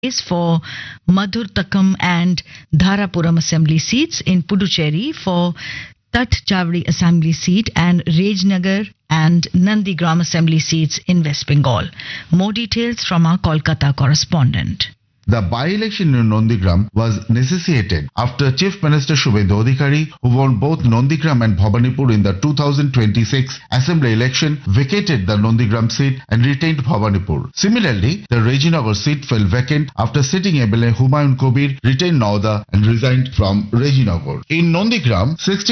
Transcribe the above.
for Madhurtakam and Dharapuram assembly seats, in Puducherry for Tat Chavdi assembly seat and Rajnagar and Nandigram assembly seats in West Bengal. More details from our Kolkata correspondent. The by-election in Nandigram was necessitated after Chief Minister Shubhendu Adhikari, who won both Nandigram and Bhabanipur in the 2026 Assembly election, vacated the Nandigram seat and retained Bhabanipur. Similarly, the Rajinagar seat fell vacant after sitting MLA Humayun Kabir retained Nauda and resigned from Rajinagar. In Nandigram, 60